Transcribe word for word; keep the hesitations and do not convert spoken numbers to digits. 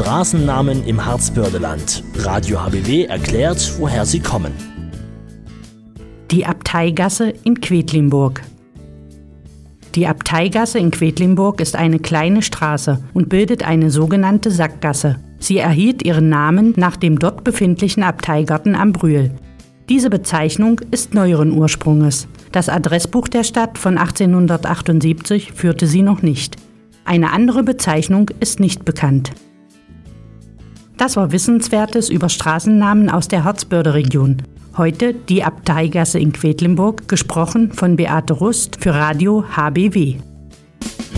Straßennamen im Harzbördeland. Radio H B W erklärt, woher sie kommen. Die Abteigasse in Quedlinburg. Die Abteigasse in Quedlinburg ist eine kleine Straße und bildet eine sogenannte Sackgasse. Sie erhielt ihren Namen nach dem dort befindlichen Abteigarten am Brühl. Diese Bezeichnung ist neueren Ursprunges. Das Adressbuch der Stadt von achtzehnhundertachtundsiebzig führte sie noch nicht. Eine andere Bezeichnung ist nicht bekannt. Das war Wissenswertes über Straßennamen aus der Harzbörde-Region. Heute die Abteigasse in Quedlinburg, gesprochen von Beate Rust für Radio H B W.